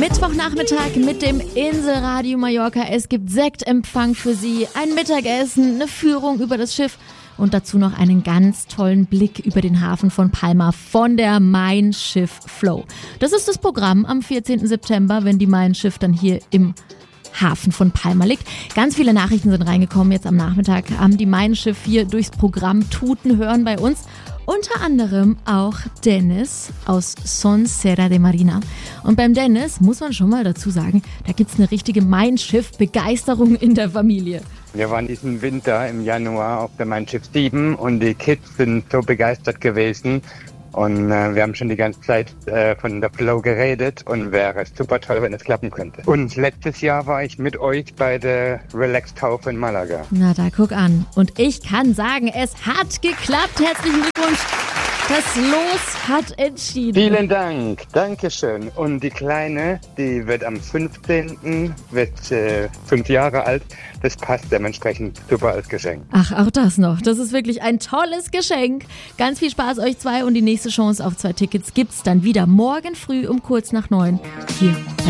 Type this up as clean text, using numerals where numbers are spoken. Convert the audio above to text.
Mittwochnachmittag mit dem Inselradio Mallorca. Es gibt Sektempfang für Sie, ein Mittagessen, eine Führung über das Schiff und dazu noch einen ganz tollen Blick über den Hafen von Palma von der Mein Schiff Flow. Das ist das Programm am 14. September, wenn die Mein Schiff dann hier im Hafen von Palma liegt. Ganz viele Nachrichten sind reingekommen jetzt am Nachmittag. Haben die Mein Schiff hier durchs Programm tuten hören bei uns. Unter anderem auch Dennis aus Son Serra de Marina. Und beim Dennis muss man schon mal dazu sagen, da gibt's eine richtige Mein Schiff-Begeisterung in der Familie. Wir waren diesen Winter im Januar auf der Mein Schiff 7 und die Kids sind so begeistert gewesen. Und wir haben schon die ganze Zeit von der Flow geredet und wäre super toll, wenn es klappen könnte. Und letztes Jahr war ich mit euch bei der Relax-Taufe in Malaga. Na, da guck an. Und ich kann sagen, es hat geklappt. Herzlichen Glückwunsch. Das Los hat entschieden. Vielen Dank. Dankeschön. Und die Kleine, die wird am 15. wird 5 Jahre alt. Das passt dementsprechend super als Geschenk. Ach, auch das noch. Das ist wirklich ein tolles Geschenk. Ganz viel Spaß euch zwei und die nächste Chance auf 2 Tickets gibt's dann wieder morgen früh um kurz nach 9 hier.